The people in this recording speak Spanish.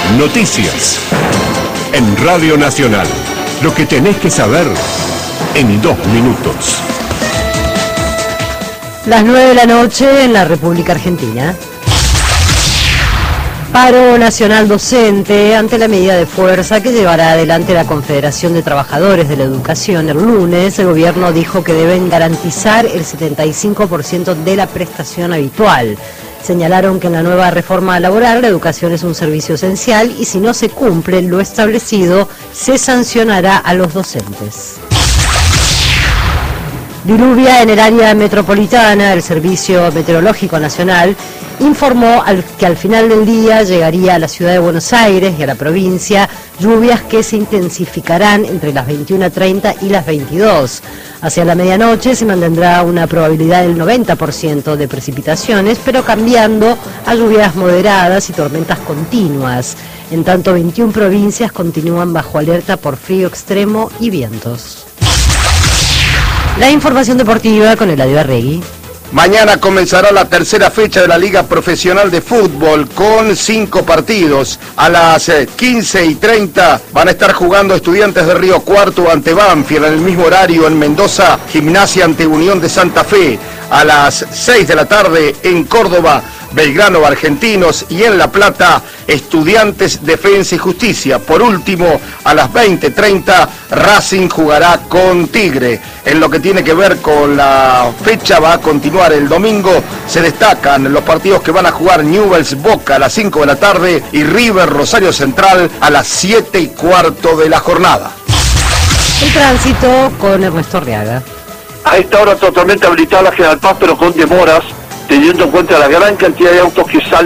Noticias. En Radio Nacional. Lo que tenés que saber en 2 minutos. Las 9 de la noche en la República Argentina. Paro nacional docente ante la medida de fuerza que llevará adelante la Confederación de Trabajadores de la Educación el lunes. El gobierno dijo que deben garantizar el 75% de la prestación habitual. Señalaron que en la nueva reforma laboral la educación es un servicio esencial y si no se cumple lo establecido, se sancionará a los docentes. Diluvia en el área metropolitana. El Servicio Meteorológico Nacional informó que al final del día llegaría a la ciudad de Buenos Aires y a la provincia lluvias que se intensificarán entre las 21:30 y las 22. Hacia la medianoche se mantendrá una probabilidad del 90% de precipitaciones, pero cambiando a lluvias moderadas y tormentas continuas. En tanto, 21 provincias continúan bajo alerta por frío extremo y vientos. La información deportiva con Eladio Arregui. Mañana comenzará la tercera fecha de la Liga Profesional de Fútbol con 5 partidos. A las 15:30 van a estar jugando Estudiantes de Río Cuarto ante Banfield. En el mismo horario en Mendoza, Gimnasia ante Unión de Santa Fe. A las 6 de la tarde en Córdoba, Belgrano Argentinos, y en La Plata, Estudiantes Defensa y Justicia. Por último, a las 20:30, Racing jugará con Tigre. En lo que tiene que ver con la fecha, va a continuar el domingo. Se destacan los partidos que van a jugar: Newell's Boca a las 5 de la tarde y River Rosario Central a las 7:15 de la jornada. El tránsito con Ernesto Arriaga. A esta hora totalmente habilitada la General Paz, pero con demoras, teniendo en cuenta la gran cantidad de autos que salen